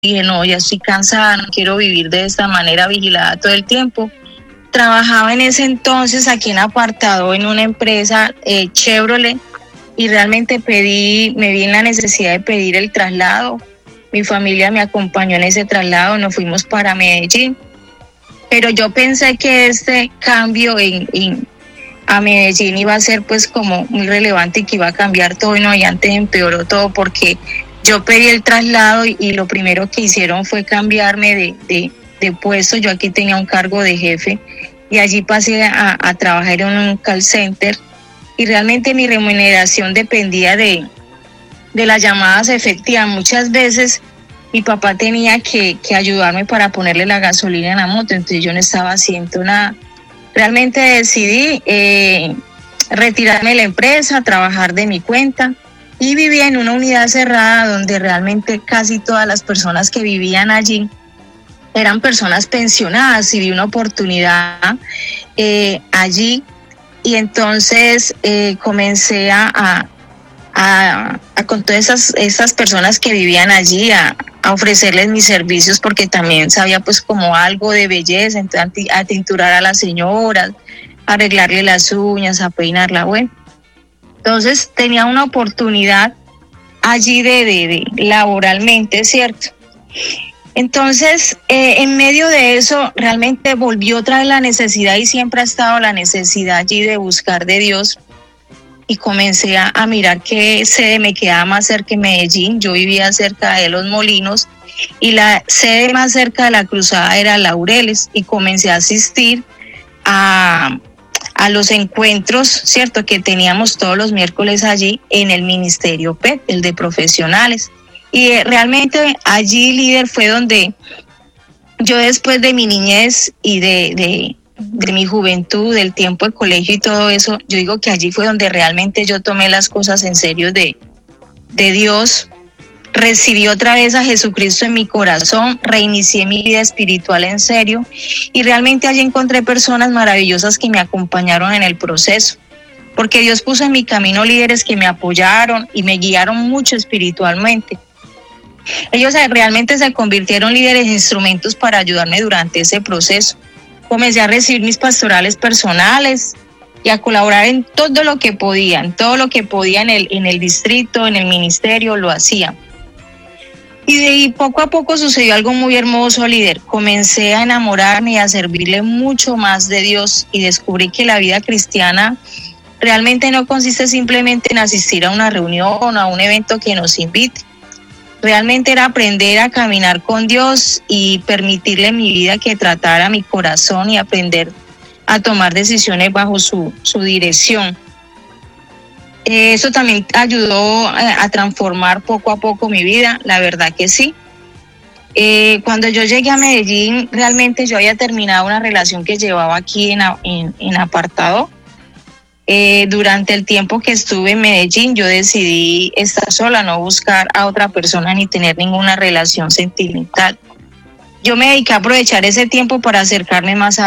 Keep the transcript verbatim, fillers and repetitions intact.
dije, no, ya estoy cansada, no quiero vivir de esta manera vigilada todo el tiempo. Trabajaba en ese entonces aquí en apartado en una empresa eh, Chevrolet, y realmente pedí, me vi en la necesidad de pedir el traslado. Mi familia me acompañó en ese traslado, nos fuimos para Medellín, pero yo pensé que este cambio en, en a Medellín iba a ser pues como muy relevante y que iba a cambiar todo, y no, y antes empeoró todo porque yo pedí el traslado y, y lo primero que hicieron fue cambiarme de, de, de puesto. Yo aquí tenía un cargo de jefe y allí pasé a, a trabajar en un call center, y realmente mi remuneración dependía de, de las llamadas efectivas. Muchas veces mi papá tenía que, que ayudarme para ponerle la gasolina en la moto, entonces yo no estaba haciendo nada. Realmente decidí eh, retirarme de la empresa, trabajar de mi cuenta, y vivía en una unidad cerrada donde realmente casi todas las personas que vivían allí eran personas pensionadas, y vi una oportunidad eh, allí, y entonces eh, comencé a, a, a, a con todas esas, esas personas que vivían allí a, a ofrecerles mis servicios, porque también sabía pues como algo de belleza, entonces a tinturar a las señoras, a arreglarle las uñas, a peinarla, bueno. Entonces tenía una oportunidad allí de, de, de laboralmente, ¿cierto? Entonces, eh, en medio de eso, realmente volvió otra vez la necesidad, y siempre ha estado la necesidad allí de buscar de Dios. Y comencé a, a mirar qué sede me quedaba más cerca de Medellín. Yo vivía cerca de Los Molinos, y la sede más cerca de la Cruzada era Laureles, y comencé a asistir a, a los encuentros, ¿cierto?, que teníamos todos los miércoles allí en el Ministerio P E T, el de profesionales. Y eh, realmente allí, líder, fue donde yo, después de mi niñez y de, de, de mi juventud, del tiempo de colegio y todo eso, yo digo que allí fue donde realmente yo tomé las cosas en serio de, de Dios. Recibí otra vez a Jesucristo en mi corazón, reinicié mi vida espiritual en serio, y realmente allí encontré personas maravillosas que me acompañaron en el proceso, porque Dios puso en mi camino líderes que me apoyaron y me guiaron mucho espiritualmente. Ellos realmente se convirtieron líderes e instrumentos para ayudarme durante ese proceso. Comencé a recibir mis pastorales personales y a colaborar en todo lo que podía, en todo lo que podía en el, en el distrito, en el ministerio, lo hacía. Y de ahí poco a poco sucedió algo muy hermoso, líder. Comencé a enamorarme y a servirle mucho más de Dios, y descubrí que la vida cristiana realmente no consiste simplemente en asistir a una reunión o a un evento que nos invite. Realmente era aprender a caminar con Dios y permitirle en mi vida que tratara mi corazón, y aprender a tomar decisiones bajo su, su dirección. Eso también ayudó a, a transformar poco a poco mi vida, la verdad que sí. Eh, cuando yo llegué a Medellín, realmente yo había terminado una relación que llevaba aquí en, en, en apartado. Eh, durante el tiempo que estuve en Medellín, yo decidí estar sola, no buscar a otra persona ni tener ninguna relación sentimental. Yo me dediqué a aprovechar ese tiempo para acercarme más a